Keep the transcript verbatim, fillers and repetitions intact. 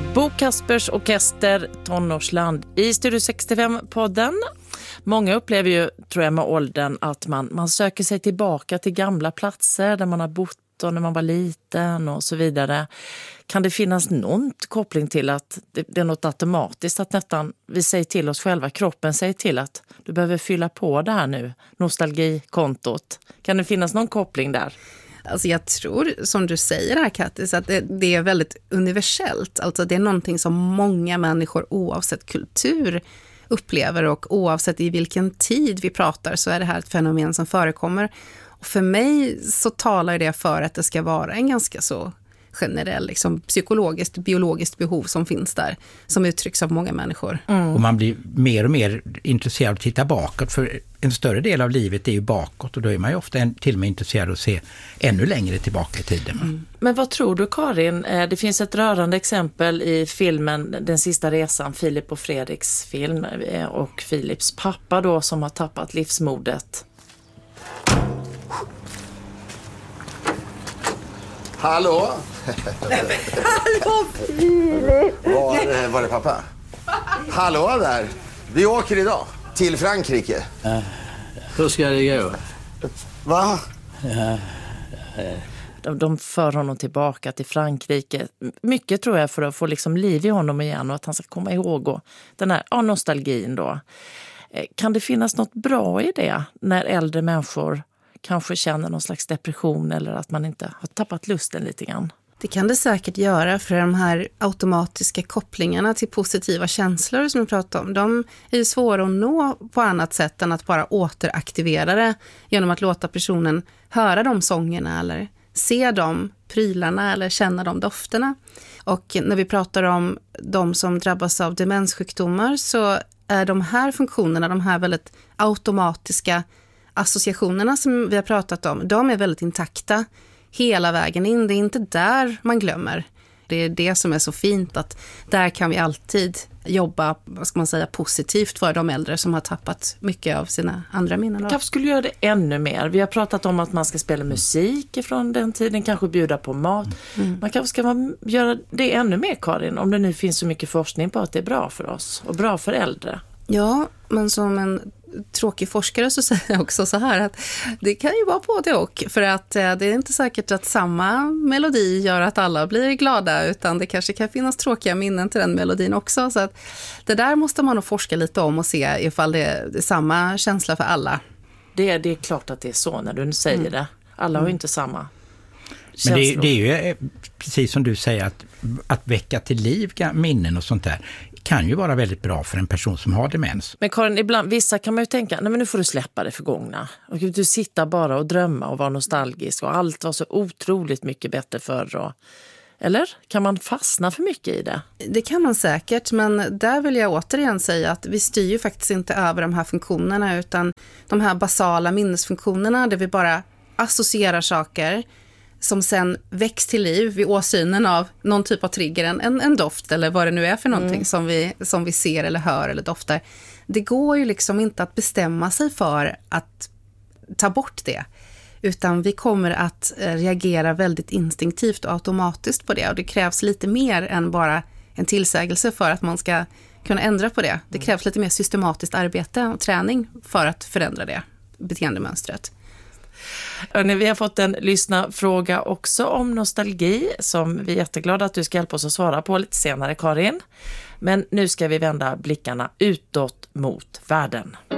Bo Kaspers Orkester, Tonårsland i Studio sextiofem-podden. Många upplever ju, tror jag, med åldern att man, man söker sig tillbaka till gamla platser där man har bott och när man var liten och så vidare. Kan det finnas någon koppling till att det, det är något automatiskt att nästan vi säger till oss själva, kroppen säger till att du behöver fylla på det här nu, nostalgikontot. Kan det finnas någon koppling där? Alltså jag tror, som du säger här Kattis, att det, det är väldigt universellt. Alltså det är någonting som många människor oavsett kultur upplever, och oavsett i vilken tid vi pratar så är det här ett fenomen som förekommer. Och för mig så talar det för att det ska vara en ganska så generell liksom, psykologiskt, biologiskt behov som finns där, som uttrycks av många människor. Mm. Och man blir mer och mer intresserad av att titta bakåt, för en större del av livet är ju bakåt, och då är man ju ofta en, till och med intresserad av att se ännu längre tillbaka i tiden. Mm. Men vad tror du, Karin? Det finns ett rörande exempel i filmen Den sista resan, Filip och Fredriks film, och Filips pappa då som har tappat livsmodet. Hallå? Hallå Filip! Var, var är pappa? Hallå där! Vi åker idag till Frankrike. Uh, hur ska det gå? Va? Uh, uh. De, de för honom tillbaka till Frankrike. Mycket tror jag för att få liksom liv i honom igen och att han ska komma ihåg och den här ja, nostalgin då. Kan det finnas något bra i det när äldre människor kanske känner någon slags depression eller att man inte har tappat lusten lite grann? Det kan det säkert göra, för de här automatiska kopplingarna till positiva känslor som vi pratar om, de är ju svåra att nå på annat sätt än att bara återaktivera det genom att låta personen höra de sångerna eller se de prylarna eller känna de dofterna. Och när vi pratar om de som drabbas av demenssjukdomar så är de här funktionerna, de här väldigt automatiska associationerna som vi har pratat om, de är väldigt intakta hela vägen in. Det är inte där man glömmer. Det är det som är så fint, att där kan vi alltid jobba, vad ska man säga, positivt för de äldre som har tappat mycket av sina andra minnen. Kanske skulle göra det ännu mer. Vi har pratat om att man ska spela musik från den tiden, kanske bjuda på mat. Mm. Man kanske ska göra det ännu mer, Karin, om det nu finns så mycket forskning på att det är bra för oss och bra för äldre. Ja, men som en tråkig forskare så säger jag också så här att det kan ju vara både och, för att det är inte säkert att samma melodi gör att alla blir glada, utan det kanske kan finnas tråkiga minnen till den melodin också, så att det där måste man nog forska lite om och se ifall det är samma känsla för alla. Det är, det är klart att det är så när du säger mm. det. Alla har ju inte samma känslor. Men det, det är ju precis som du säger, att, att väcka till liv minnen och sånt där kan ju vara väldigt bra för en person som har demens. Men Karin, ibland, vissa kan man ju tänka, nej men nu får du släppa det förgångna. Och du sitter bara och drömma och vara nostalgisk och allt var så otroligt mycket bättre förr. Och, eller? Kan man fastna för mycket i det? Det kan man säkert, men där vill jag återigen säga att vi styr ju faktiskt inte över de här funktionerna, utan de här basala minnesfunktionerna där vi bara associerar saker som sen väcks till liv vid åsynen av någon typ av trigger, en, en doft eller vad det nu är för någonting mm. som, vi, som vi ser eller hör eller doftar. Det går ju liksom inte att bestämma sig för att ta bort det, utan vi kommer att reagera väldigt instinktivt och automatiskt på det, och det krävs lite mer än bara en tillsägelse för att man ska kunna ändra på det. Det krävs lite mer systematiskt arbete och träning för att förändra det beteendemönstret. Vi har fått en lyssnarfråga också om nostalgi som vi är jätteglada att du ska hjälpa oss att svara på lite senare, Karin. Men nu ska vi vända blickarna utåt mot världen.